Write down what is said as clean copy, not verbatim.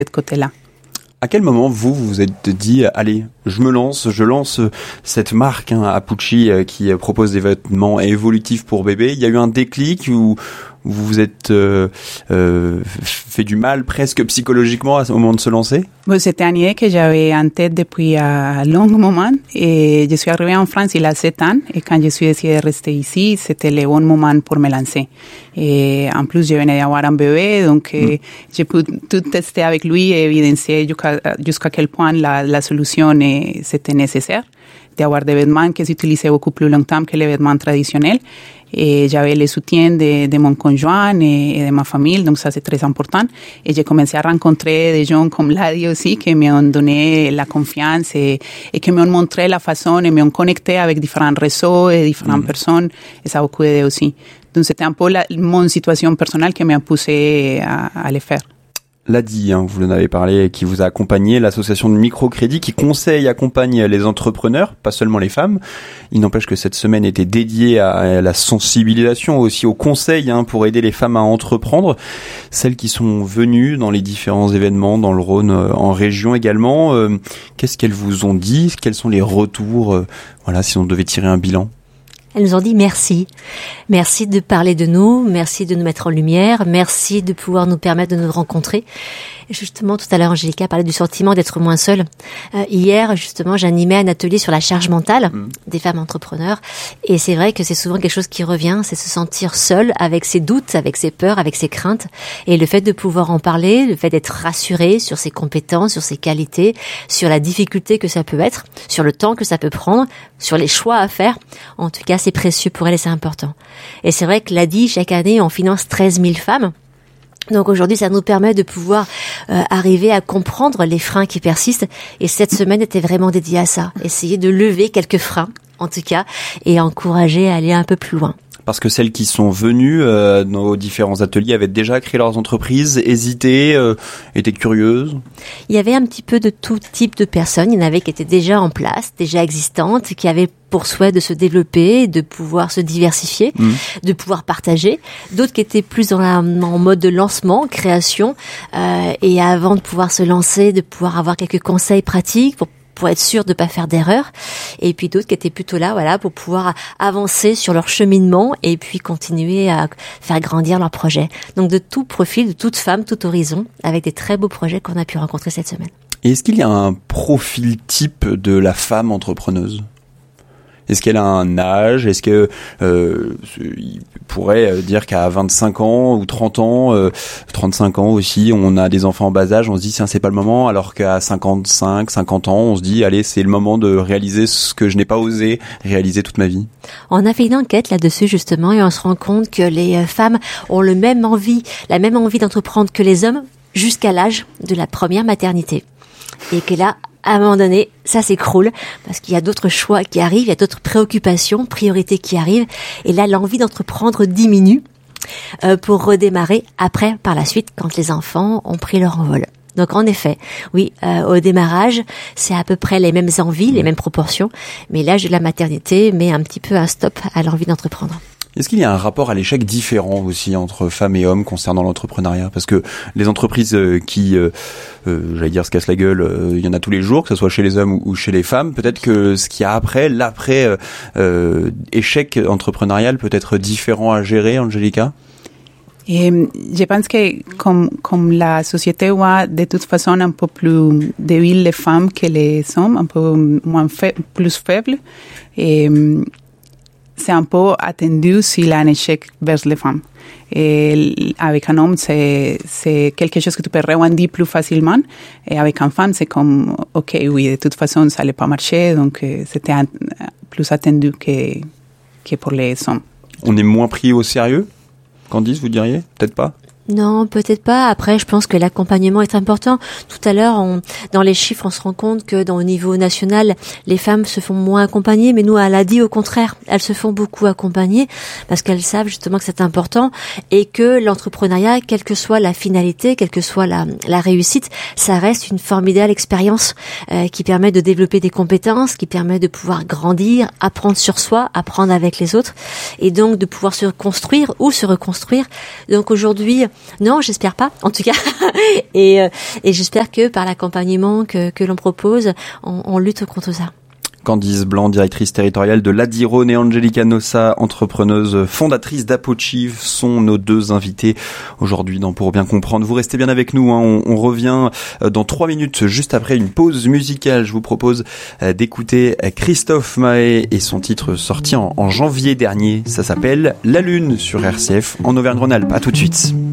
côté-là. À quel moment vous vous êtes dit allez, je lance cette marque Appucci qui propose des vêtements évolutifs pour bébés. Il y a eu un déclic où vous vous êtes fait du mal presque psychologiquement au moment de se lancer? C'était une idée que j'avais en tête depuis un long moment et je suis arrivée en France il y a 7 ans et quand je suis décidée de rester ici, c'était le bon moment pour me lancer. Et en plus, je venais d'avoir un bébé, donc j'ai pu tout tester avec lui et évidencier jusqu'à quel point la solution c'était nécessaire d'avoir des vêtements qui s'utilisaient beaucoup plus longtemps que les vêtements traditionnels. Et j'avais le soutien de mon conjoint et de ma famille, donc ça c'est très important. Et j'ai commencé à rencontrer des gens comme Ladi aussi qui m'ont donné la confiance et qui m'ont montré la façon et m'ont connecté avec différents réseaux et différentes personnes et ça a beaucoup aidé aussi. Donc c'était un peu mon situation personnelle qui m'a poussé à le faire. Ladi, vous en avez parlé, qui vous a accompagné, l'association de microcrédit qui accompagne les entrepreneurs, pas seulement les femmes. Il n'empêche que cette semaine était dédiée à la sensibilisation, aussi au conseil pour aider les femmes à entreprendre. Celles qui sont venues dans les différents événements dans le Rhône, en région également, qu'est-ce qu'elles vous ont dit? Quels sont les retours, si on devait tirer un bilan? Elles nous ont dit merci. Merci de parler de nous, merci de nous mettre en lumière, merci de pouvoir nous permettre de nous rencontrer. Justement, tout à l'heure, Angélica parlait du sentiment d'être moins seule. Hier, justement, j'animais un atelier sur la charge mentale des femmes entrepreneurs. Et c'est vrai que c'est souvent quelque chose qui revient, c'est se sentir seule avec ses doutes, avec ses peurs, avec ses craintes. Et le fait de pouvoir en parler, le fait d'être rassurée sur ses compétences, sur ses qualités, sur la difficulté que ça peut être, sur le temps que ça peut prendre, sur les choix à faire. En tout cas, c'est précieux pour elle et c'est important. Et c'est vrai que Ladi, chaque année, on finance 13 000 femmes. Donc aujourd'hui, ça nous permet de pouvoir arriver à comprendre les freins qui persistent. Et cette semaine était vraiment dédiée à ça. Essayer de lever quelques freins, en tout cas, et encourager à aller un peu plus loin. Parce que celles qui sont venues dans nos différents ateliers avaient déjà créé leurs entreprises, hésitaient, étaient curieuses. Il y avait un petit peu de tout type de personnes. Il y en avait qui étaient déjà en place, déjà existantes, qui avaient pour souhait de se développer, de pouvoir se diversifier, de pouvoir partager. D'autres qui étaient plus en mode de lancement, création, et avant de pouvoir se lancer, de pouvoir avoir quelques conseils pratiques pour être sûr de pas faire d'erreur. Et puis d'autres qui étaient plutôt là, pour pouvoir avancer sur leur cheminement et puis continuer à faire grandir leur projet. Donc de tout profil, de toute femme, tout horizon, avec des très beaux projets qu'on a pu rencontrer cette semaine. Et est-ce qu'il y a un profil type de la femme entrepreneuse ? Est-ce qu'elle a un âge? Est-ce que il pourrait dire qu'à 25 ans ou 30 ans, 35 ans aussi, on a des enfants en bas âge, on se dit tiens, c'est pas le moment, alors qu'à 55, 50 ans, on se dit allez, c'est le moment de réaliser ce que je n'ai pas osé réaliser toute ma vie. On a fait une enquête là-dessus justement et on se rend compte que les femmes ont la même envie d'entreprendre que les hommes jusqu'à l'âge de la première maternité. Et que là, à un moment donné, ça s'écroule parce qu'il y a d'autres choix qui arrivent, il y a d'autres préoccupations, priorités qui arrivent. Et là, l'envie d'entreprendre diminue pour redémarrer après, par la suite, quand les enfants ont pris leur envol. Donc en effet, oui, au démarrage, c'est à peu près les mêmes envies, les mêmes proportions. Mais l'âge de la maternité met un petit peu un stop à l'envie d'entreprendre. Est-ce qu'il y a un rapport à l'échec différent aussi entre femmes et hommes concernant l'entrepreneuriat? Parce que les entreprises qui, j'allais dire, se cassent la gueule, il y en a tous les jours, que ce soit chez les hommes ou chez les femmes. Peut-être que ce qu'il y a après, l'après échec entrepreneurial peut être différent à gérer, Angélica? Et je pense que comme la société voit de toute façon un peu plus débiles les femmes que les hommes, un peu plus faibles, et c'est un peu attendu s'il y a un échec vers les femmes. Et avec un homme, c'est quelque chose que tu peux rebondir plus facilement. Et avec une femme, c'est comme, ok, oui, de toute façon, ça n'allait pas marcher. Donc, c'était plus attendu que pour les hommes. On est moins pris au sérieux, Candice, vous diriez? Peut-être pas? Non, peut-être pas. Après, je pense que l'accompagnement est important. Tout à l'heure, dans les chiffres, on se rend compte que au niveau national, les femmes se font moins accompagner, mais nous, à l'ADI, au contraire, elles se font beaucoup accompagner parce qu'elles savent justement que c'est important et que l'entrepreneuriat, quelle que soit la finalité, quelle que soit la réussite, ça reste une formidable expérience qui permet de développer des compétences, qui permet de pouvoir grandir, apprendre sur soi, apprendre avec les autres et donc de pouvoir se construire ou se reconstruire. Donc aujourd'hui, Non, j'espère pas, en tout cas. Et j'espère que par l'accompagnement que l'on propose, on lutte contre ça. Candice Blanc, directrice territoriale de l'Adirone, et Angelica Nossa, entrepreneuse fondatrice d'Apochive, sont nos deux invités aujourd'hui dans Pour bien comprendre. Vous restez bien avec nous, hein. On revient dans 3 minutes, juste après une pause musicale. Je vous propose d'écouter Christophe Mahé et son titre sorti en janvier dernier. Ça s'appelle La Lune sur RCF en Auvergne-Rhône-Alpes. À tout de suite.